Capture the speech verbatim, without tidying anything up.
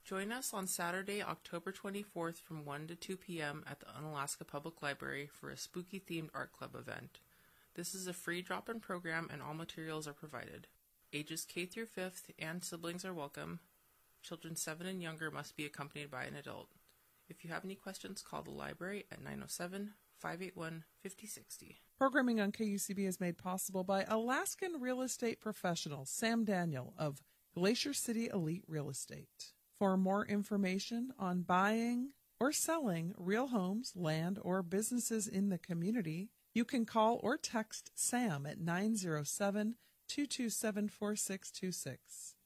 Join us on Saturday, October twenty-fourth from one to two p.m. at the Unalaska Public Library for a spooky-themed art club event. This is a free drop-in program and all materials are provided. Ages K through fifth and siblings are welcome. Children seven and younger must be accompanied by an adult. If you have any questions, call the library at nine oh seven, five eight one, five oh six oh. Programming on K U C B is made possible by Alaskan real estate professional Sam Daniel of Glacier City Elite Real Estate. For more information on buying or selling real homes, land, or businesses in the community, you can call or text Sam at nine oh seven, two two seven, four six two six.